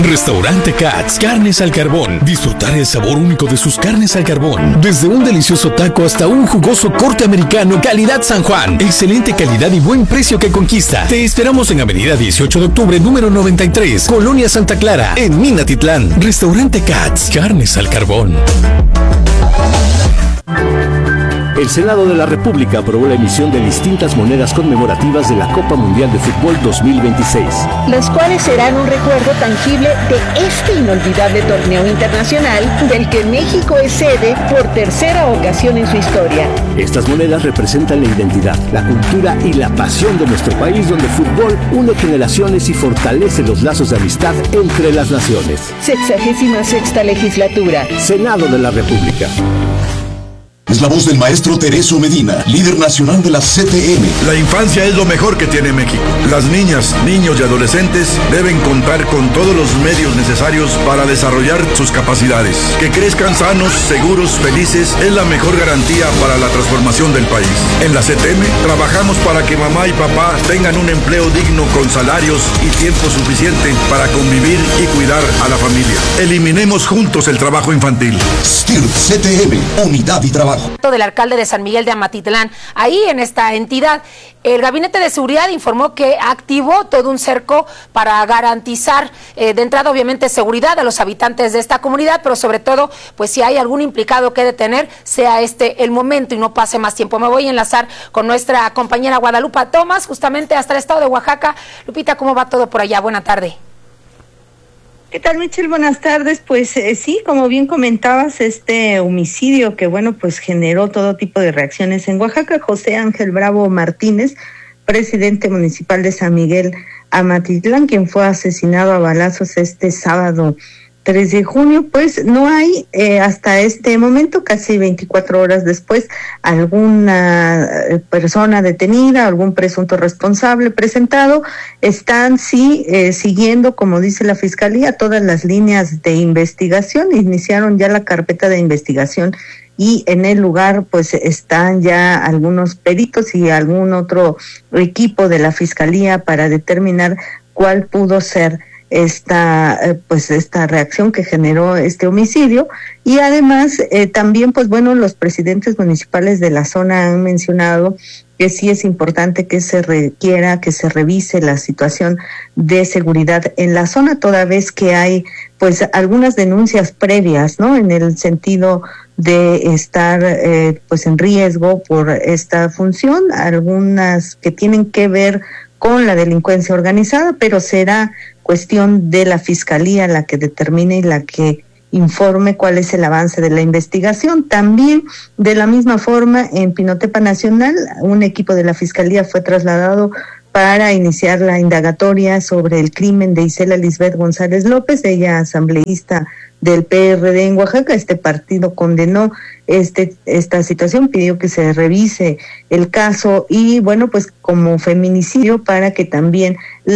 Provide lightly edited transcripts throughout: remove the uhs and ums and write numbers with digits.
Restaurante Katz, carnes al carbón. Disfrutar el sabor único de sus carnes al carbón. Desde un delicioso taco hasta un jugoso corte americano, calidad San Juan. Excelente calidad y buen precio que conquista. Te esperamos en Avenida 18 de Octubre, número 93, Colonia Santa Clara, en Minatitlán. Restaurante Katz, carnes al carbón. El Senado de la República aprobó la emisión de distintas monedas conmemorativas de la Copa Mundial de Fútbol 2026. Las cuales serán un recuerdo tangible de este inolvidable torneo internacional del que México es sede por tercera ocasión en su historia. Estas monedas representan la identidad, la cultura y la pasión de nuestro país, donde el fútbol une generaciones y fortalece los lazos de amistad entre las naciones. 66ª legislatura. Senado de la República. Es la voz del maestro Tereso Medina, líder nacional de la CTM. La infancia es lo mejor que tiene México. Las niñas, niños y adolescentes deben contar con todos los medios necesarios para desarrollar sus capacidades. Que crezcan sanos, seguros, felices es la mejor garantía para la transformación del país. En la CTM trabajamos para que mamá y papá tengan un empleo digno con salarios y tiempo suficiente para convivir y cuidar a la familia. Eliminemos juntos el trabajo infantil. STIR CTM, unidad y trabajo. Del alcalde de San Miguel de Amatitlán. Ahí en esta entidad, el Gabinete de Seguridad informó que activó todo un cerco para garantizar de entrada obviamente seguridad a los habitantes de esta comunidad, pero sobre todo, pues si hay algún implicado que detener, sea este el momento y no pase más tiempo. Me voy a enlazar con nuestra compañera Guadalupe Tomás, justamente hasta el estado de Oaxaca. Lupita, ¿cómo va todo por allá? Buena tarde. ¿Qué tal, Michelle? Buenas tardes. Pues sí, como bien comentabas, este homicidio que, bueno, pues generó todo tipo de reacciones en Oaxaca. José Ángel Bravo Martínez, presidente municipal de San Miguel Amatitlán, quien fue asesinado a balazos este sábado 3 de junio, pues no hay hasta este momento, casi 24 horas después, alguna persona detenida, algún presunto responsable presentado. Están siguiendo, como dice la Fiscalía, todas las líneas de investigación. Iniciaron ya la carpeta de investigación y en el lugar pues están ya algunos peritos y algún otro equipo de la Fiscalía para determinar cuál pudo ser esta reacción que generó este homicidio. Y además también pues bueno, los presidentes municipales de la zona han mencionado que sí es importante que se requiera, que se revise la situación de seguridad en la zona, toda vez que hay pues algunas denuncias previas, ¿no? En el sentido de estar pues en riesgo por esta función, algunas que tienen que ver con la delincuencia organizada, pero será cuestión de la Fiscalía la que determine y la que informe cuál es el avance de la investigación. También, de la misma forma, en Pinotepa Nacional, un equipo de la Fiscalía fue trasladado para iniciar la indagatoria sobre el crimen de Isela Lisbeth González López, ella asambleísta del PRD en Oaxaca. Este partido condenó esta situación, pidió que se revise el caso y bueno, pues como feminicidio, para que también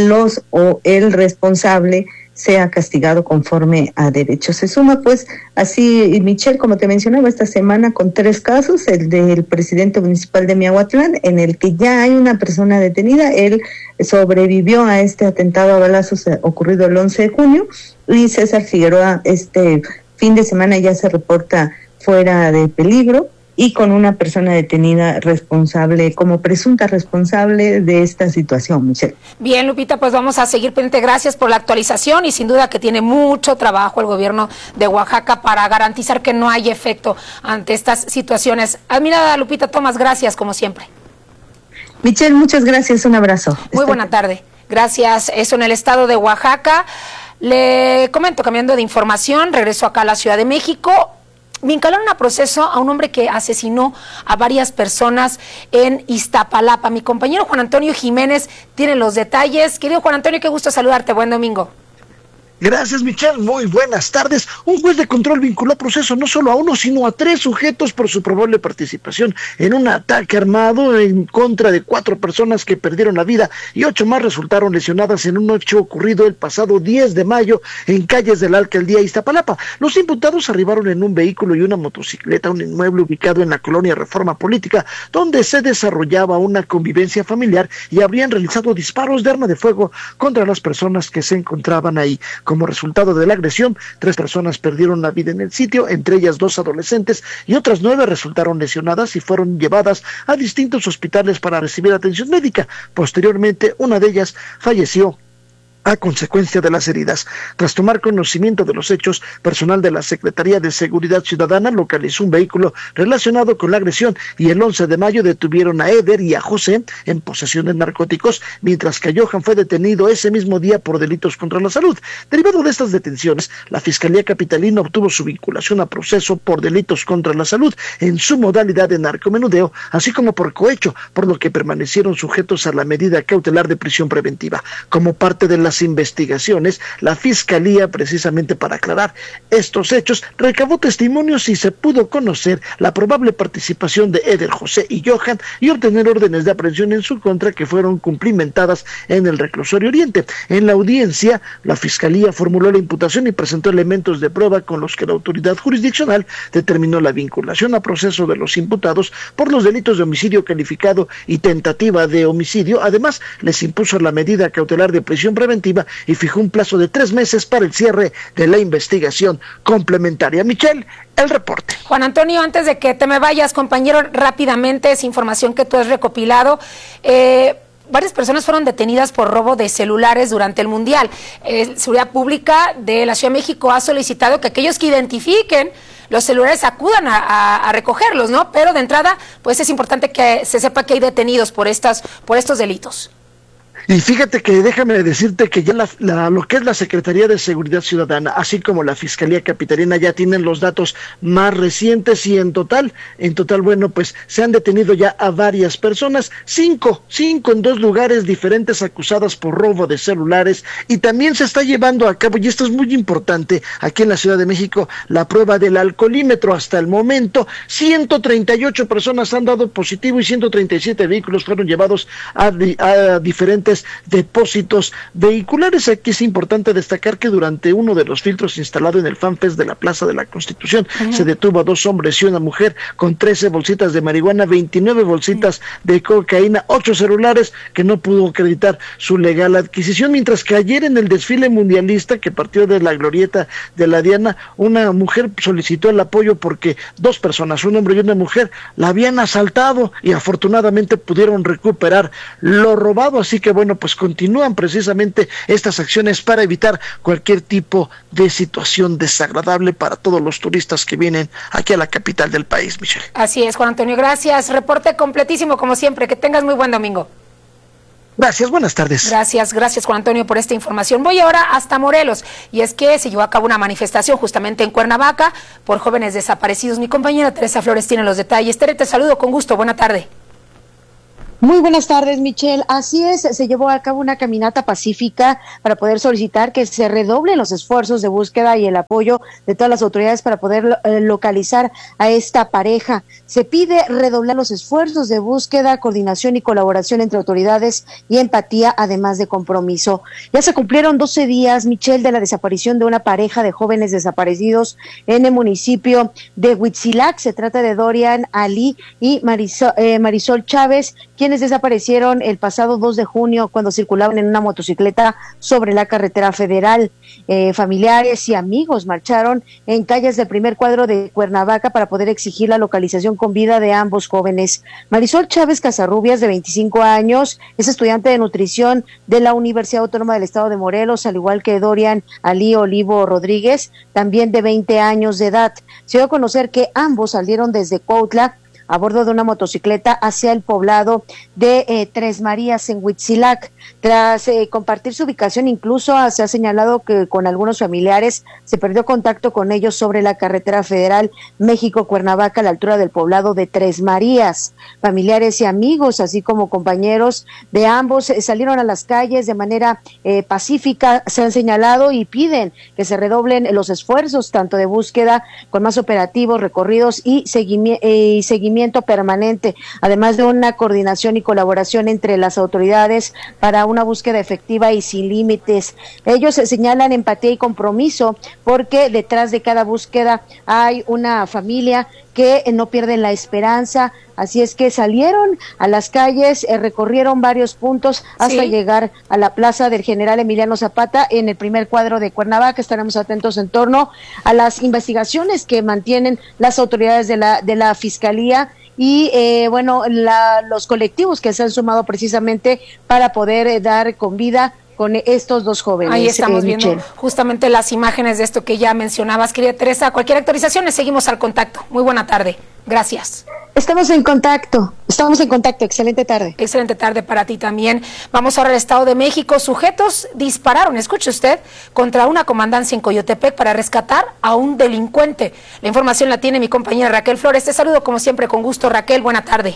el responsable sea castigado conforme a derecho. Se suma pues así, Michelle, como te mencionaba, esta semana con 3 casos, el del presidente municipal de Miahuatlán, en el que ya hay una persona detenida. Él sobrevivió a este atentado a balazos ocurrido el 11 de junio, y César Figueroa este fin de semana ya se reporta fuera de peligro y con una persona detenida responsable, como presunta responsable de esta situación, Michelle. Bien, Lupita, pues vamos a seguir pendiente. Gracias por la actualización y sin duda que tiene mucho trabajo el gobierno de Oaxaca para garantizar que no haya efecto ante estas situaciones. Admirada Lupita Tomás, gracias como siempre. Michelle, muchas gracias, un abrazo. Muy buena tarde. Gracias. Eso en el estado de Oaxaca. Le comento, cambiando de información, regreso acá a la Ciudad de México. Vincularon a proceso a un hombre que asesinó a varias personas en Iztapalapa. Mi compañero Juan Antonio Jiménez tiene los detalles. Querido Juan Antonio, qué gusto saludarte. Buen domingo. Gracias, Michelle. Muy buenas tardes. Un juez de control vinculó a proceso no solo a uno, sino a 3 sujetos por su probable participación en un ataque armado en contra de 4 personas que perdieron la vida y 8 más resultaron lesionadas en un hecho ocurrido el pasado 10 de mayo en calles de la alcaldía Iztapalapa. Los imputados arribaron en un vehículo y una motocicleta a un inmueble ubicado en la colonia Reforma Política, donde se desarrollaba una convivencia familiar, y habrían realizado disparos de arma de fuego contra las personas que se encontraban ahí. Como resultado de la agresión, 3 personas perdieron la vida en el sitio, entre ellas 2 adolescentes, y otras 9 resultaron lesionadas y fueron llevadas a distintos hospitales para recibir atención médica. Posteriormente, una de ellas falleció a consecuencia de las heridas. Tras tomar conocimiento de los hechos, personal de la Secretaría de Seguridad Ciudadana localizó un vehículo relacionado con la agresión y el 11 de mayo detuvieron a Eder y a José en posesión de narcóticos, mientras que Johan fue detenido ese mismo día por delitos contra la salud. Derivado de estas detenciones, la Fiscalía Capitalina obtuvo su vinculación a proceso por delitos contra la salud en su modalidad de narcomenudeo, así como por cohecho, por lo que permanecieron sujetos a la medida cautelar de prisión preventiva. Como parte de las investigaciones, la Fiscalía, precisamente para aclarar estos hechos, recabó testimonios y se pudo conocer la probable participación de Eder, José y Johan y obtener órdenes de aprehensión en su contra que fueron cumplimentadas en el Reclusorio Oriente. En la audiencia, la Fiscalía formuló la imputación y presentó elementos de prueba con los que la autoridad jurisdiccional determinó la vinculación a proceso de los imputados por los delitos de homicidio calificado y tentativa de homicidio. Además, les impuso la medida cautelar de prisión preventiva y fijó un plazo de 3 meses para el cierre de la investigación complementaria. Michelle, el reporte. Juan Antonio, antes de que te me vayas, compañero, rápidamente, esa información que tú has recopilado, varias personas fueron detenidas por robo de celulares durante el Mundial. Seguridad Pública de la Ciudad de México ha solicitado que aquellos que identifiquen los celulares acudan a recogerlos, ¿no? Pero de entrada, pues es importante que se sepa que hay detenidos por estos delitos. Y fíjate que déjame decirte que ya lo que es la Secretaría de Seguridad Ciudadana, así como la Fiscalía Capitalina, ya tienen los datos más recientes y en total, bueno, pues se han detenido ya a varias personas, cinco en 2 lugares diferentes acusadas por robo de celulares, y también se está llevando a cabo, y esto es muy importante, aquí en la Ciudad de México, la prueba del alcoholímetro. Hasta el momento, 138 personas han dado positivo y 137 vehículos fueron llevados a diferentes depósitos vehiculares. Aquí es importante destacar que durante uno de los filtros instalado en el FanFest de la Plaza de la Constitución, se detuvo a 2 hombres y una mujer con 13 bolsitas de marihuana, 29 bolsitas de cocaína, 8 celulares que no pudo acreditar su legal adquisición, mientras que ayer en el desfile mundialista que partió de la glorieta de la Diana, una mujer solicitó el apoyo porque 2 personas, un hombre y una mujer, la habían asaltado y afortunadamente pudieron recuperar lo robado. Así que bueno, pues continúan precisamente estas acciones para evitar cualquier tipo de situación desagradable para todos los turistas que vienen aquí a la capital del país, Michelle. Así es, Juan Antonio, gracias. Reporte completísimo como siempre. Que tengas muy buen domingo. Gracias, buenas tardes. Gracias Juan Antonio por esta información. Voy ahora hasta Morelos, y es que se llevó a cabo una manifestación justamente en Cuernavaca por jóvenes desaparecidos. Mi compañera Teresa Flores tiene los detalles. Tere, te saludo con gusto, buena tarde. Muy buenas tardes, Michelle. Así es, se llevó a cabo una caminata pacífica para poder solicitar que se redoblen los esfuerzos de búsqueda y el apoyo de todas las autoridades para poder localizar a esta pareja. Se pide redoblar los esfuerzos de búsqueda, coordinación y colaboración entre autoridades y empatía, además de compromiso. Ya se cumplieron 12 días, Michelle, de la desaparición de una pareja de jóvenes desaparecidos en el municipio de Huitzilac. Se trata de Dorian Ali y Marisol Chávez, quienes desaparecieron el pasado 2 de junio cuando circulaban en una motocicleta sobre la carretera federal. Familiares y amigos marcharon en calles del primer cuadro de Cuernavaca para poder exigir la localización con vida de ambos jóvenes. Marisol Chávez Casarrubias, de 25 años, es estudiante de nutrición de la Universidad Autónoma del Estado de Morelos, al igual que Dorian Ali Olivo Rodríguez, también de 20 años de edad. Se dio a conocer que ambos salieron desde Cuautla a bordo de una motocicleta hacia el poblado de Tres Marías en Huitzilac. Tras compartir su ubicación, incluso se ha señalado que con algunos familiares se perdió contacto con ellos sobre la carretera federal México-Cuernavaca a la altura del poblado de Tres Marías. Familiares y amigos, así como compañeros de ambos, salieron a las calles de manera pacífica, se han señalado, y piden que se redoblen los esfuerzos tanto de búsqueda con más operativos, recorridos y seguimiento permanente, además de una coordinación y colaboración entre las autoridades para para una búsqueda efectiva y sin límites. Ellos señalan empatía y compromiso porque detrás de cada búsqueda hay una familia que no pierden la esperanza, así es que salieron a las calles, recorrieron varios puntos hasta llegar a la plaza del General Emiliano Zapata en el primer cuadro de Cuernavaca. Estaremos atentos en torno a las investigaciones que mantienen las autoridades de la Fiscalía y los colectivos que se han sumado precisamente para poder dar con vida con estos dos jóvenes. Ahí estamos viendo justamente las imágenes de esto que ya mencionabas, querida Teresa. Cualquier actualización, les seguimos al contacto. Muy buena tarde. Gracias. Estamos en contacto. Excelente tarde. Excelente tarde para ti también. Vamos ahora al Estado de México. Sujetos dispararon, escuche usted, contra una comandancia en Coyotepec para rescatar a un delincuente. La información la tiene mi compañera Raquel Flores. Te saludo como siempre con gusto, Raquel. Buena tarde.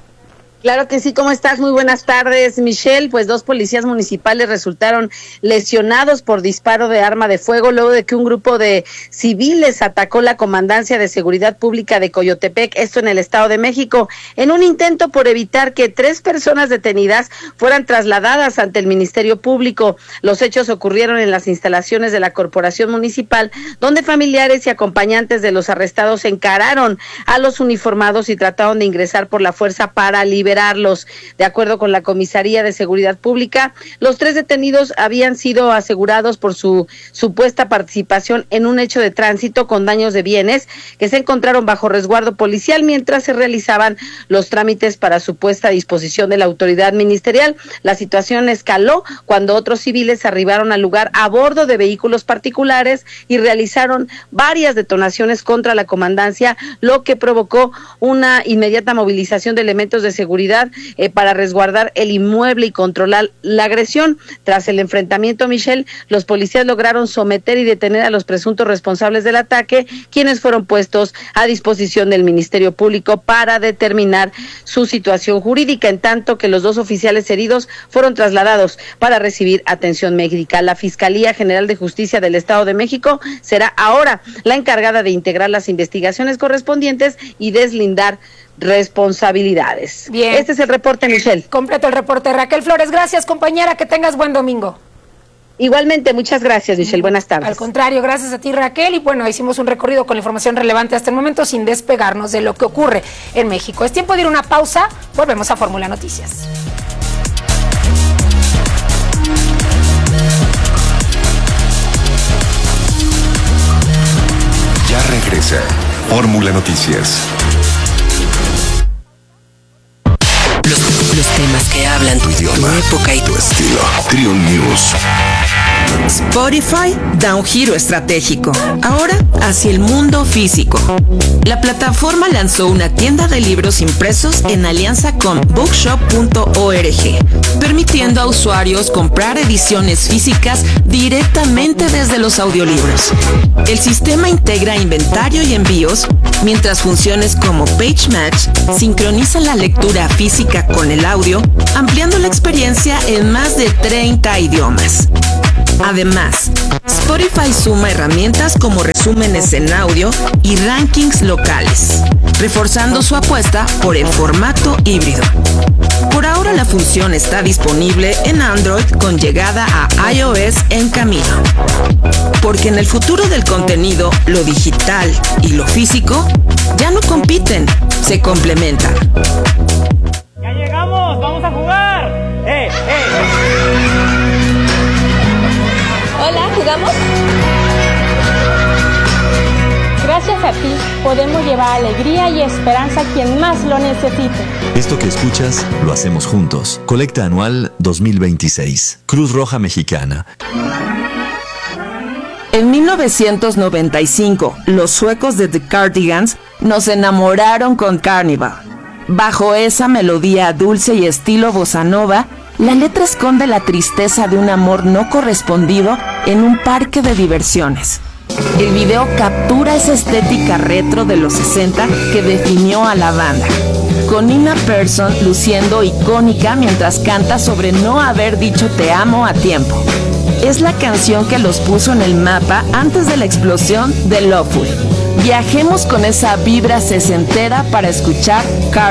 Claro que sí, ¿cómo estás? Muy buenas tardes, Michelle. Pues 2 policías municipales resultaron lesionados por disparo de arma de fuego luego de que un grupo de civiles atacó la Comandancia de Seguridad Pública de Coyotepec, esto en el Estado de México, en un intento por evitar que 3 personas detenidas fueran trasladadas ante el Ministerio Público. Los hechos ocurrieron en las instalaciones de la Corporación Municipal, donde familiares y acompañantes de los arrestados encararon a los uniformados y trataron de ingresar por la fuerza para liberarlos. De acuerdo con la Comisaría de Seguridad Pública, los 3 detenidos habían sido asegurados por su supuesta participación en un hecho de tránsito con daños de bienes que se encontraron bajo resguardo policial mientras se realizaban los trámites para su puesta a disposición de la autoridad ministerial. La situación escaló cuando otros civiles arribaron al lugar a bordo de vehículos particulares y realizaron varias detonaciones contra la comandancia, lo que provocó una inmediata movilización de elementos de seguridad para resguardar el inmueble y controlar la agresión. Tras el enfrentamiento, Michelle, los policías lograron someter y detener a los presuntos responsables del ataque, quienes fueron puestos a disposición del Ministerio Público para determinar su situación jurídica, en tanto que los 2 oficiales heridos fueron trasladados para recibir atención médica. La Fiscalía General de Justicia del Estado de México será ahora la encargada de integrar las investigaciones correspondientes y deslindar responsabilidades. Bien. Este es el reporte, Michelle. Completo el reporte, Raquel Flores. Gracias, compañera. Que tengas buen domingo. Igualmente, muchas gracias, Michelle. Buenas tardes. Al contrario, gracias a ti, Raquel. Y bueno, hicimos un recorrido con la información relevante hasta el momento sin despegarnos de lo que ocurre en México. Es tiempo de ir a una pausa. Volvemos a Fórmula Noticias. Ya regresa Fórmula Noticias. Los temas que hablan tu idioma, tu época y tu estilo. Trion News. Spotify da un giro estratégico, ahora hacia el mundo físico. La plataforma lanzó una tienda de libros impresos en alianza con bookshop.org, permitiendo a usuarios comprar ediciones físicas directamente desde los audiolibros. El sistema integra inventario y envíos, mientras funciones como Page Match sincronizan la lectura física con el audio, ampliando la experiencia en más de 30 idiomas. Además, Spotify suma herramientas como resúmenes en audio y rankings locales, reforzando su apuesta por el formato híbrido. Por ahora la función está disponible en Android con llegada a iOS en camino. Porque en el futuro del contenido, lo digital y lo físico ya no compiten, se complementan. ¡Ya llegamos! ¡Vamos a jugar! Hola, ¿jugamos? Gracias a ti podemos llevar alegría y esperanza a quien más lo necesite. Esto que escuchas lo hacemos juntos. Colecta anual 2026. Cruz Roja Mexicana. En 1995, los suecos de The Cardigans nos enamoraron con Carnival. Bajo esa melodía dulce y estilo bossa nova, la letra esconde la tristeza de un amor no correspondido en un parque de diversiones. El video captura esa estética retro de los 60 que definió a la banda, con Nina Persson luciendo icónica mientras canta sobre no haber dicho te amo a tiempo. Es la canción que los puso en el mapa antes de la explosión de Loveful. Viajemos con esa vibra sesentera para escuchar